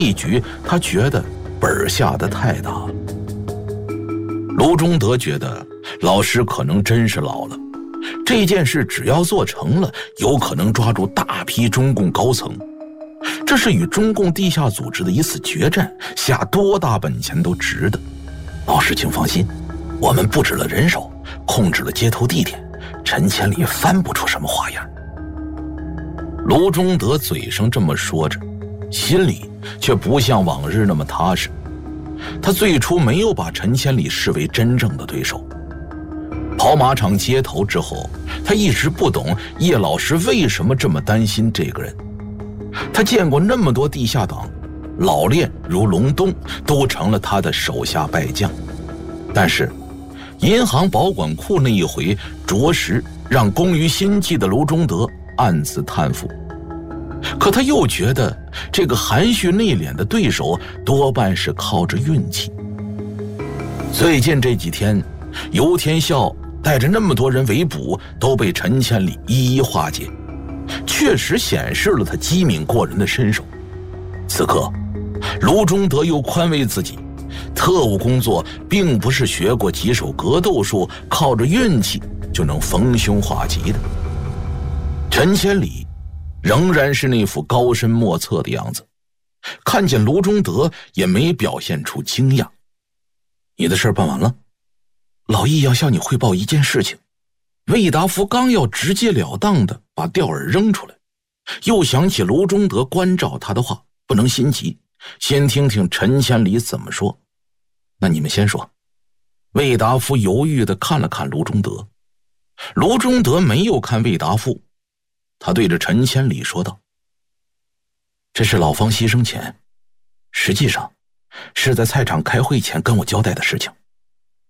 一局他觉得本下得太大了。卢中德觉得老师可能真是老了，这件事只要做成了，有可能抓住大批中共高层，这是与中共地下组织的一次决战，下多大本钱都值得。老师请放心，我们布置了人手，控制了接头地点，陈千里翻不出什么花样。卢中德嘴上这么说着，心里却不像往日那么踏实。他最初没有把陈千里视为真正的对手。跑马场接头之后，他一直不懂叶老师为什么这么担心这个人。他见过那么多地下党，老练如隆冬，都成了他的手下败将。但是银行保管库那一回，着实让工于心计的卢中德暗自叹服。可他又觉得这个含蓄内敛的对手多半是靠着运气。最近这几天，游天笑带着那么多人围捕，都被陈千里一一化解，确实显示了他机敏过人的身手。此刻卢中德又宽慰自己，特务工作并不是学过几手格斗术，靠着运气就能逢凶化吉的。陈千里仍然是那副高深莫测的样子，看见卢中德也没表现出惊讶。你的事办完了？老易要向你汇报一件事情。魏达夫刚要直截了当地把吊儿扔出来，又想起卢中德关照他的话，不能心急，先听听陈千里怎么说。那你们先说。魏达夫犹豫地看了看卢中德。卢中德没有看魏达夫，他对着陈千里说道：这是老方牺牲前，实际上是在菜场开会前跟我交代的事情。